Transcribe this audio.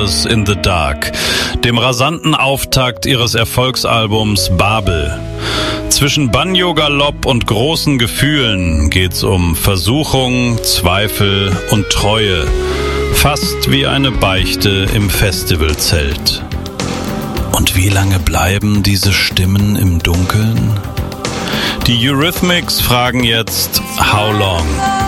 Flowers in the Dark, dem rasanten Auftakt ihres Erfolgsalbums Babel. Zwischen Banjo-Galopp und großen Gefühlen geht's um Versuchung, Zweifel und Treue. Fast wie eine Beichte im Festivalzelt. Und wie lange bleiben diese Stimmen im Dunkeln? Die Eurythmics fragen jetzt, how long?